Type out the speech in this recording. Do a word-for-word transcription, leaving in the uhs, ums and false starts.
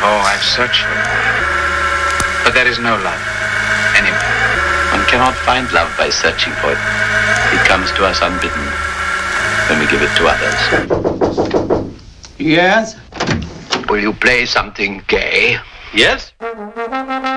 Oh, I've searched for it. But there is no love. Anywhere. One cannot find love by searching for it. It comes to us unbidden when we give it to others. Yes? Will you play something gay? Yes?